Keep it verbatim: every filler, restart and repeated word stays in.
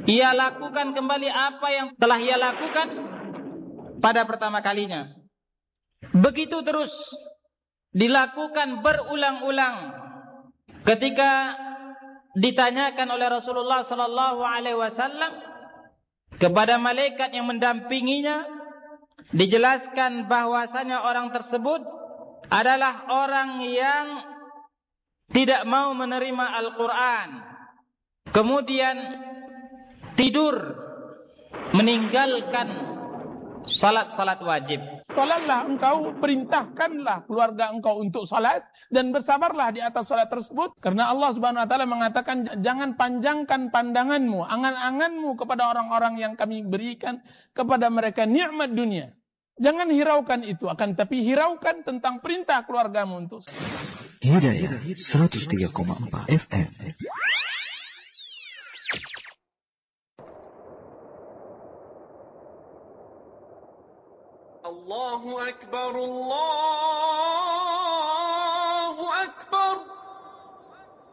ia lakukan kembali apa yang telah ia lakukan pada pertama kalinya. Begitu terus dilakukan berulang-ulang. Ketika ditanyakan oleh Rasulullah sallallahu alaihi wasallam kepada malaikat yang mendampinginya, dijelaskan bahwasanya orang tersebut adalah orang yang tidak mau menerima Al-Quran, kemudian tidur, meninggalkan salat-salat wajib. Salatlah engkau, perintahkanlah keluarga engkau untuk salat dan bersabarlah di atas salat tersebut, karena Allah Subhanahu wa taala mengatakan, jangan panjangkan pandanganmu, angan-anganmu kepada orang-orang yang kami berikan kepada mereka nikmat dunia. Jangan hiraukan itu, akan tapi hiraukan tentang perintah keluargamu untuk Hidayah seratus tiga koma empat F M. Allahu Akbar, Allah